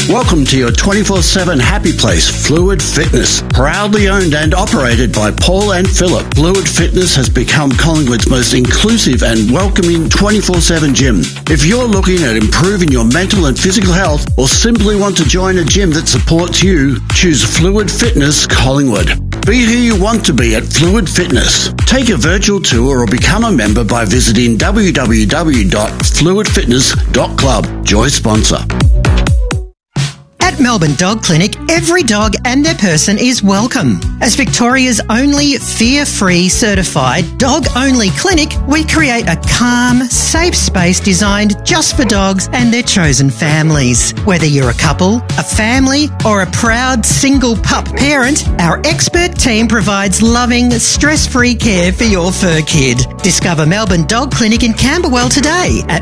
Welcome to your 24/7 happy place, Fluid Fitness. Proudly owned and operated by Paul and Philip, Fluid Fitness has become Collingwood's most inclusive and welcoming 24/7 gym. If you're looking at improving your mental and physical health or simply want to join a gym that supports you, choose Fluid Fitness Collingwood. Be who you want to be at Fluid Fitness. Take a virtual tour or become a member by visiting www.fluidfitness.club. Joy sponsor. At Melbourne Dog Clinic, every dog and their person is welcome. As Victoria's only fear-free certified dog-only clinic, we create a calm, safe space designed just for dogs and their chosen families. Whether you're a couple, a family, or a proud single pup parent, our expert team provides loving, stress-free care for your fur kid. Discover Melbourne Dog Clinic in Camberwell today at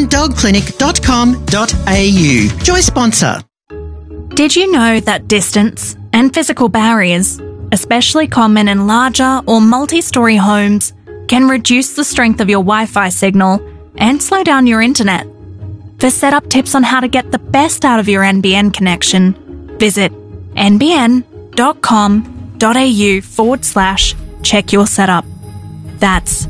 melbournedogclinic.com.au. Joy sponsor. Did you know that distance and physical barriers, especially common in larger or multi-storey homes, can reduce the strength of your Wi-Fi signal and slow down your internet? For setup tips on how to get the best out of your NBN connection, visit nbn.com.au/check your setup. That's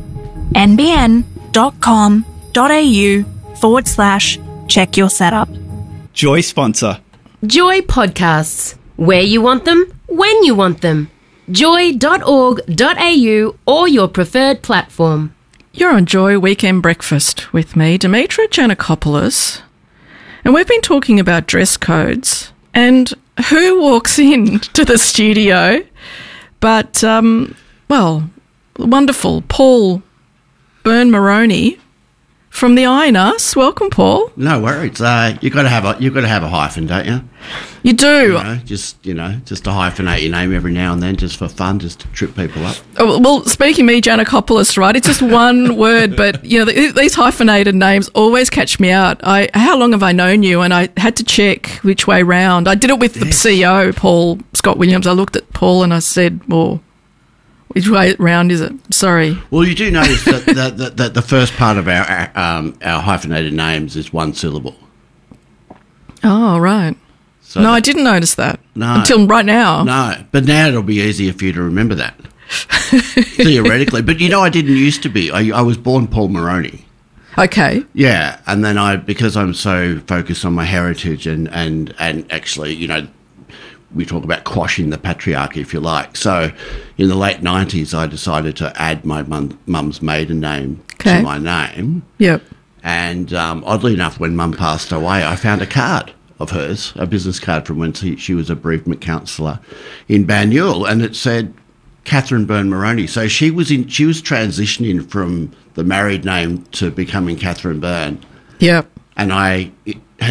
nbn.com.au/check your setup. Joy sponsor. Joy Podcasts. Where you want them, when you want them. joy.org.au or your preferred platform. You're on Joy Weekend Breakfast with me, Demetra Giannakopoulos. And we've been talking about dress codes and who walks in to the studio but, wonderful Paul Byrne-Moroney from the Iron Us. Welcome, Paul. No worries. You've got to have a hyphen, don't you? You do. Just to hyphenate your name every now and then, just for fun, just to trip people up. Oh, well, speaking me, Giannakopoulos, right? It's just one word, but these hyphenated names always catch me out. How long have I known you? And I had to check which way round. I did it with the CEO, Paul Scott Williams. I looked at Paul and I said, well, which way round is it? Sorry. Well, you do notice that the first part of our hyphenated names is one syllable. Oh, right. So I didn't notice that. No. Until right now. No, but now it'll be easier for you to remember that, theoretically. But, I didn't used to be. I was born Paul Moroney. Okay. Yeah, and then because I'm so focused on my heritage and actually, we talk about quashing the patriarchy, if you like. So in the late 90s, I decided to add my mum's maiden name to my name. Yep. And oddly enough, when Mum passed away, I found a card of hers, a business card from when she was a bereavement counsellor in Banyule, and it said Catherine Byrne-Moroney. So she was transitioning from the married name to becoming Catherine Byrne. Yep. And I